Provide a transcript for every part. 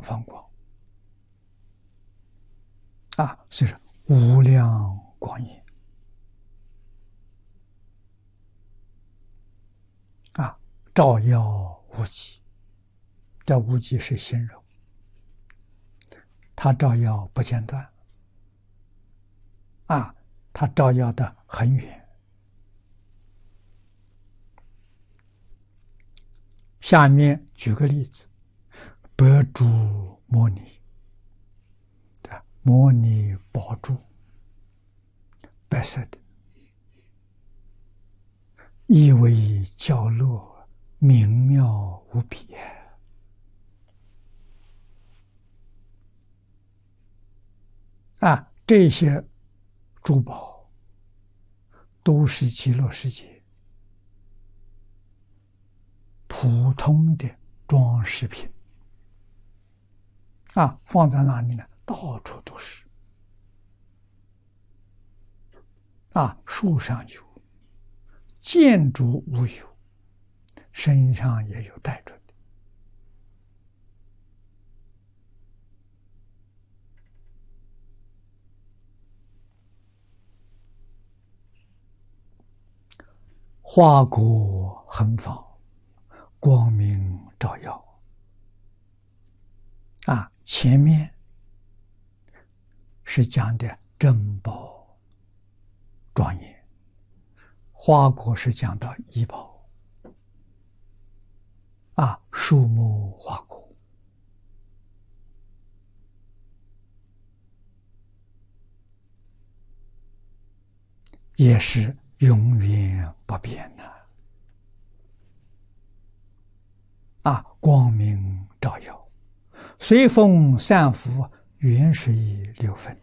放光所以说无量光焰照耀无极。这无极是形容，它照耀不间断它照耀的很远。下面举个例子，百珠摩尼，摩尼宝珠，白色的，意为较乐，明妙无比。这些珠宝都是极乐世界普通的装饰品放在哪里呢？到处都是树上有，建筑物有，身上也有带着的。花果恒放，光明照耀前面是讲的珍宝庄严，花果是讲到医宝树木花果也是永远不变光明照耀，随风散伏，远水流分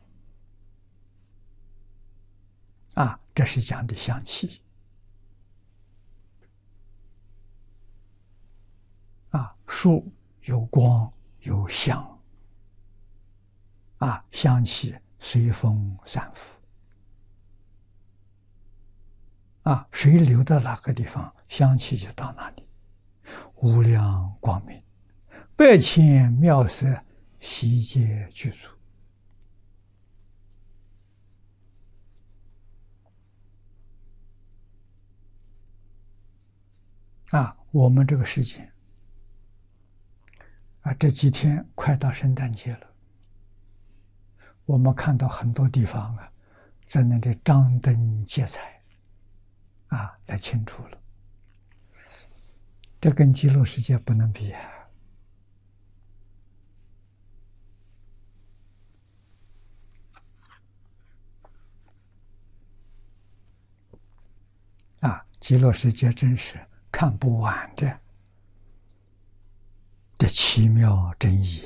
这是讲的香气树有光有香香气随风散伏水流到哪个地方，香气就到哪里。无量光明，百千妙色，悉皆具足我们这个世界这几天快到圣诞节了，我们看到很多地方在那里张灯结彩来庆祝了。这跟极乐世界不能比极乐世界真是看不完的奇妙真意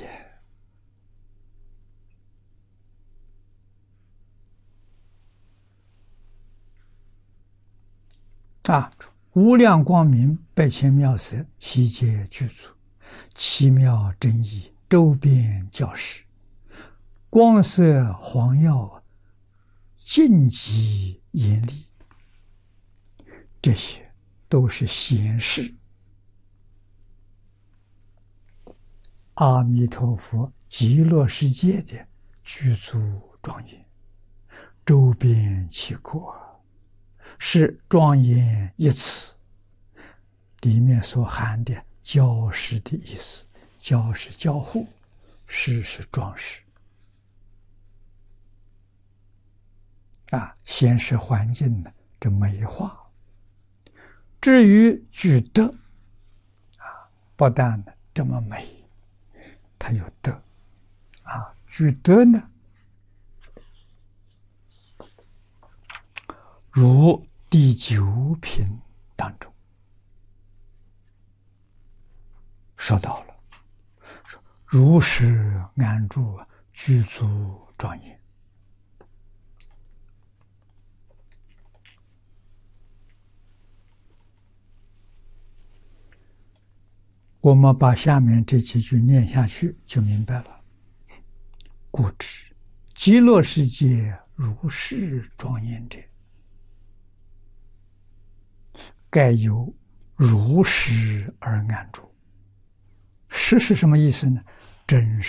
无量光明，百千妙色，悉皆具足，奇妙真意，周遍教示，光色黄耀，净极严厉，这些都是显示阿弥陀佛极乐世界的具足庄严，周遍其国，是庄严一词里面所含的交饰的意思。交是交互，饰是装饰显示环境的这美化。至于具德不但这么美，它有德具德呢，如第9品当中说到了，说如是安住，具足庄严。我们把下面这几句念下去就明白了。故知极乐世界如是庄严者，盖有如实而安住。实是什么意思呢？真实。